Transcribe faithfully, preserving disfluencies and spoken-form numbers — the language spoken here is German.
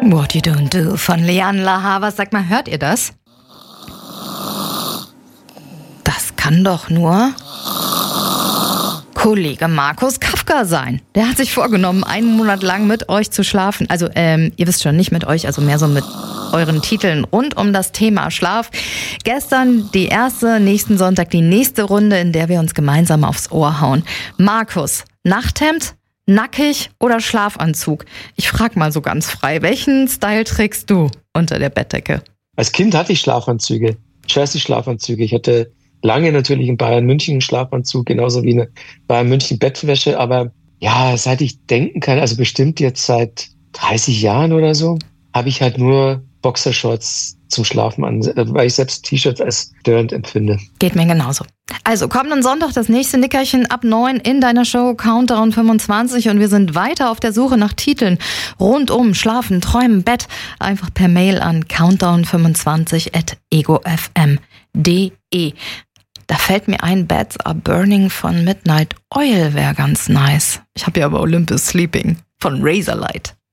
What You Don't Do von Lianne La Havas. Sag mal, hört ihr das? Das kann doch nur Kollege Markus Kafka sein. Der hat sich vorgenommen, einen Monat lang mit euch zu schlafen. Also, ähm, ihr wisst schon, nicht mit euch, also mehr so mit euren Titeln rund um das Thema Schlaf. Gestern die erste, nächsten Sonntag die nächste Runde, in der wir uns gemeinsam aufs Ohr hauen. Markus, Nachthemd, nackig oder Schlafanzug? Ich frag mal so ganz frei, welchen Style trägst du unter der Bettdecke? Als Kind hatte ich Schlafanzüge, Jersey-Schlafanzüge. Ich hatte lange natürlich in Bayern München einen Schlafanzug, genauso wie eine Bayern München Bettwäsche. Aber ja, seit ich denken kann, also bestimmt jetzt seit dreißig Jahren oder so, habe ich halt nur Boxershorts zum Schlafen an, weil ich selbst T-Shirts als störend empfinde. Geht mir genauso. Also kommenden Sonntag das nächste Nickerchen ab neun in deiner Show Countdown fünfundzwanzig und wir sind weiter auf der Suche nach Titeln rund um Schlafen, Träumen, Bett. Einfach per Mail an countdown fünfundzwanzig at ego f m punkt d e. Da fällt mir ein, Beds Are Burning von Midnight Oil wäre ganz nice. Ich habe ja aber Olympus Sleeping von Razorlight.